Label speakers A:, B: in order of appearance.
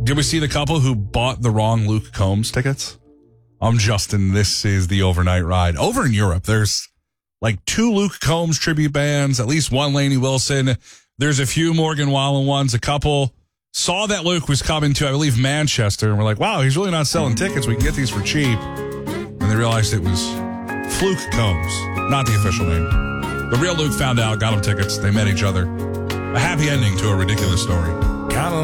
A: Did we see the couple who bought the wrong Luke Combs tickets? I'm Justin. This is the overnight ride. Over in Europe, there's like 2 Luke Combs tribute bands, at least 1 Lainey Wilson. There's a few Morgan Wallen ones. A couple saw that Luke was coming to, I believe, Manchester, and we're like, wow, he's really not selling tickets. We can get these for cheap. And they realized it was Fluke Combs, not the official name. The real Luke found out, got him tickets. They met each other. A happy ending to a ridiculous story.
B: Gotta